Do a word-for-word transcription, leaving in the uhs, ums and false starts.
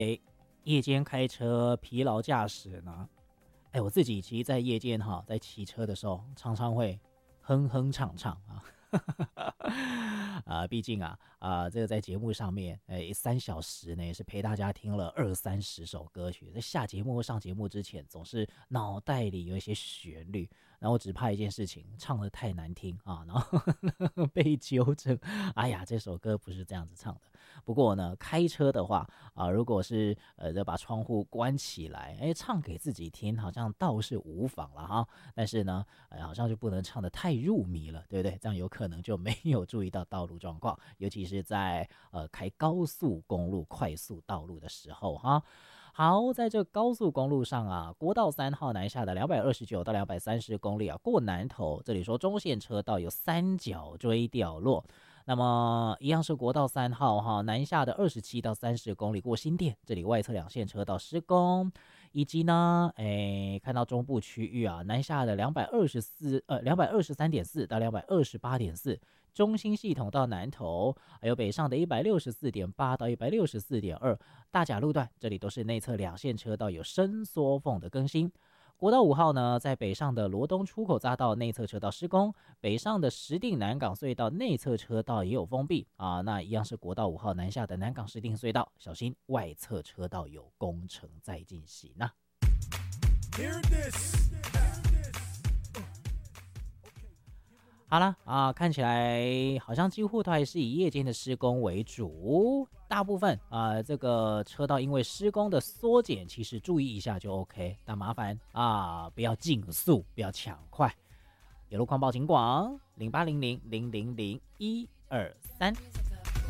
夜间开车疲劳驾驶呢？哎，我自己其实在夜间哈，在骑车的时候，常常会哼哼唱唱啊。啊，毕竟啊啊，这个在节目上面，哎，三小时呢是陪大家听了二三十首歌曲，在下节目或上节目之前，总是脑袋里有一些旋律，然后我只怕一件事情，唱得太难听啊，然后被纠正。哎呀，这首歌不是这样子唱的。不过呢，开车的话啊，如果是呃，把窗户关起来，哎，唱给自己听，好像倒是无妨了哈。但是呢，哎，好像就不能唱得太入迷了，对不对？这样有可能就没有注意到道路状况，尤其是在呃开高速公路、快速道路的时候哈。好，在这高速公路上啊，国道三号南下的两百二十九到两百三十公里啊，过南投，这里说中线车道有三角锥掉落。那么一样是国道三号哈，南下的二十七到三十公里过新店，这里外侧两线车道施工，以及呢，哎，看到中部区域啊，南下的两百二十四呃两百二十三点四到两百二十八点四，中心系统到南投，还有北上的一百六十四点八到一百六十四点二，大甲路段这里都是内侧两线车道有伸缩缝的更新。国道五号呢，在北上的罗东出口匝道内侧车道施工，北上的石碇南港隧道内侧车道也有封闭啊。那一样是国道五号南下的南港石碇隧道，小心外侧车道有工程在进行啊。好了啊，看起来好像几乎都还是以夜间的施工为主，大部分啊这个车道因为施工的缩减，其实注意一下就 OK， 但麻烦啊不要竞速，不要抢快。有路况报警广零八零零零零零一二三。